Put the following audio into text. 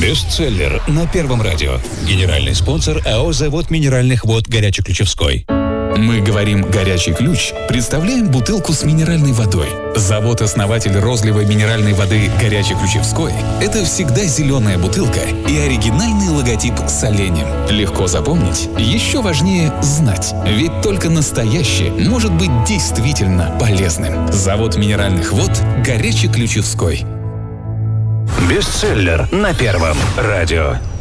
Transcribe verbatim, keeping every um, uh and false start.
Бестселлер на Первом радио. Генеральный спонсор АО «Завод минеральных вод Горячеключевской». Мы говорим «горячий ключ», представляем бутылку с минеральной водой. Завод-основатель розливой минеральной воды «Горячеключевской» — это всегда зеленая бутылка и оригинальный логотип с оленем. Легко запомнить, еще важнее знать, ведь только настоящее может быть действительно полезным. Завод минеральных вод «Горячеключевской». Бестселлер на Первом радио.